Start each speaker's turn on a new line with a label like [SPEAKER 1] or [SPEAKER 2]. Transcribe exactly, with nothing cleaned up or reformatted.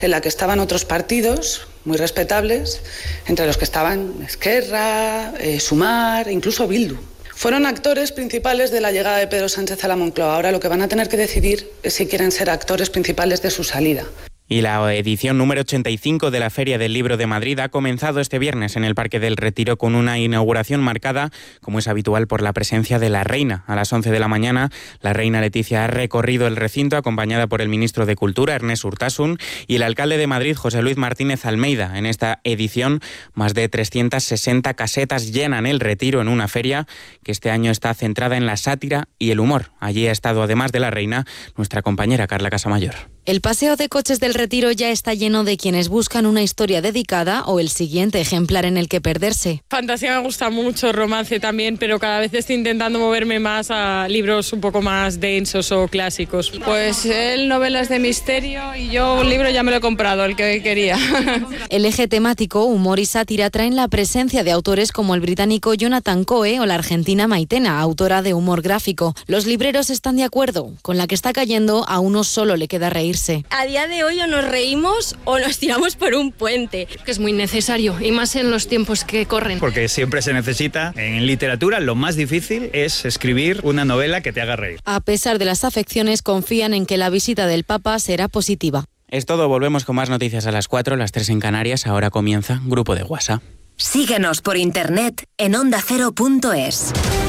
[SPEAKER 1] en la que estaban otros partidos muy respetables, entre los que estaban Esquerra, eh, Sumar, incluso Bildu. Fueron actores principales de la llegada de Pedro Sánchez a la Moncloa. Ahora lo que van a tener que decidir es si quieren ser actores principales de su salida.
[SPEAKER 2] Y la edición número ochenta y cinco de la Feria del Libro de Madrid ha comenzado este viernes en el Parque del Retiro con una inauguración marcada, como es habitual, por la presencia de la reina. A las once de la mañana, la reina Leticia ha recorrido el recinto acompañada por el ministro de Cultura, Ernest Urtasun, y el alcalde de Madrid, José Luis Martínez Almeida. En esta edición, más de trescientas sesenta casetas llenan el Retiro en una feria que este año está centrada en la sátira y el humor. Allí ha estado, además de la reina, nuestra compañera Carla Casamayor.
[SPEAKER 3] El paseo de coches del Retiro ya está lleno de quienes buscan una historia dedicada o el siguiente ejemplar en el que perderse.
[SPEAKER 4] Fantasía me gusta mucho, romance también, pero cada vez estoy intentando moverme más a libros un poco más densos o clásicos. Pues él novelas de misterio y yo un libro ya me lo he comprado, el que quería.
[SPEAKER 3] El eje temático, humor y sátira traen la presencia de autores como el británico Jonathan Coe o la argentina Maitena, autora de humor gráfico. Los libreros están de acuerdo, con la que está cayendo a uno solo le queda reír.
[SPEAKER 5] A día de hoy o nos reímos o nos tiramos por un puente.
[SPEAKER 6] Que es muy necesario y más en los tiempos que corren.
[SPEAKER 7] Porque siempre se necesita. En literatura lo más difícil es escribir una novela que te haga reír.
[SPEAKER 3] A pesar de las afecciones, confían en que la visita del Papa será positiva.
[SPEAKER 2] Es todo, volvemos con más noticias a las cuatro, las tres en Canarias. Ahora comienza Grupo de WhatsApp.
[SPEAKER 8] Síguenos por internet en onda cero punto es.